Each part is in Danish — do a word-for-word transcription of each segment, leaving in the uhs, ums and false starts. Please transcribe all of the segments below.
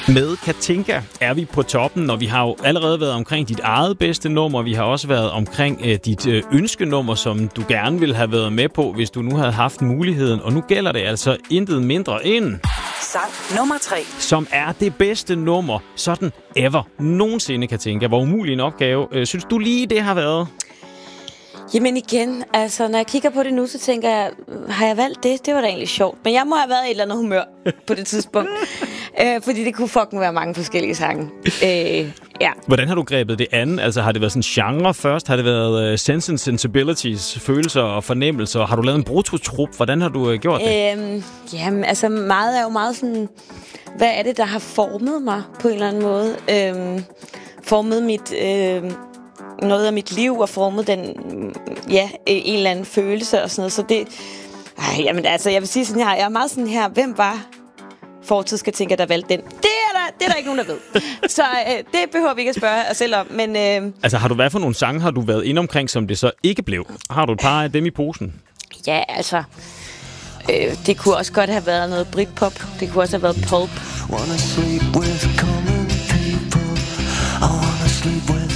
Med Katinka er vi på toppen, og vi har jo allerede været omkring dit eget bedste nummer. Vi har også været omkring øh, dit øh, ønskenummer, som du gerne ville have været med på, hvis du nu havde haft muligheden. Og nu gælder det altså intet mindre end... sang nummer tre. Som er det bedste nummer, sådan ever, nogensinde, Katinka. Hvor umulig en opgave. Øh, synes du lige, det har været? Jamen igen, altså når jeg kigger på det nu, så tænker jeg, har jeg valgt det? Det var da egentlig sjovt. Men jeg må have været i et eller andet humør på det tidspunkt. øh, fordi det kunne fucking være mange forskellige sange. Øh, ja. Hvordan har du grebet det an? Altså har det været sådan genre først? Har det været uh, Sense and Sensibilities, følelser og fornemmelser? Har du lavet en brutotrup? Hvordan har du uh, gjort det? Øhm, jamen altså meget er jo meget sådan, hvad er det, der har formet mig på en eller anden måde? Øhm, formet mit... Øh, noget af mit liv og formet den, ja, en eller anden følelse og sådan noget. Så det, ej, jamen altså, jeg vil sige sådan her, jeg er meget sådan her, hvem var fortidskatinka, der valgte den? Det er der, det er der ikke nogen, der ved. Så øh, det behøver vi ikke at spørge os selv om, men... Øh, altså, har du hvad for nogle sange, har du været inde omkring, som det så ikke blev? Har du et par af dem i posen? Ja, altså, øh, det kunne også godt have været noget Britpop. Det kunne også have været pulp. Wanna sleep with common people. I wanna sleep with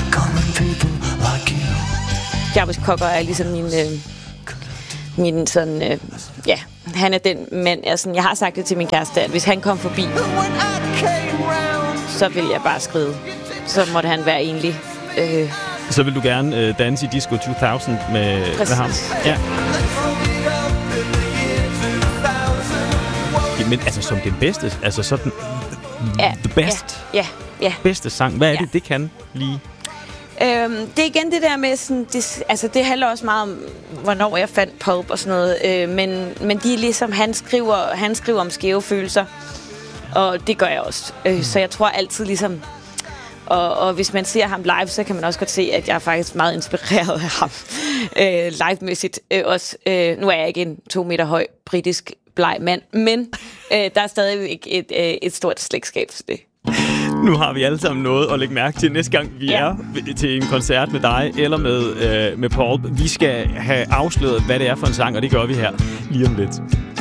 Jarvis Cocker er ligesom min, øh, min sådan, øh, ja, han er den mand, jeg, sådan, jeg har sagt det til min kæreste, at hvis han kom forbi, så vil jeg bare skride. Så måtte han være egentlig. Øh. Så vil du gerne øh, danse i Disco to tusind med, med ham? Ja. Men altså som den bedste, altså sådan, ja, the best, ja, ja, ja. bedste sang, hvad er ja. det, det kan lige? Øhm, det er igen det der med sådan, det, altså det handler også meget om hvornår jeg fandt pulp og sådan noget, øh, men, men de er ligesom, han skriver, han skriver om skæve følelser, og det gør jeg også, øh, så jeg tror altid ligesom, og, og hvis man ser ham live, så kan man også godt se, at jeg er faktisk meget inspireret af ham øh, live-mæssigt øh, også. Øh, nu er jeg ikke en to meter høj britisk bleg mand, men øh, der er stadig et, et, et, et stort slægtskab til det. Nu har vi alle sammen noget at lægge mærke til næste gang, vi ja. er til en koncert med dig eller med, øh, med Paul. Vi skal have afsløret, hvad det er for en sang, og det gør vi her lige om lidt.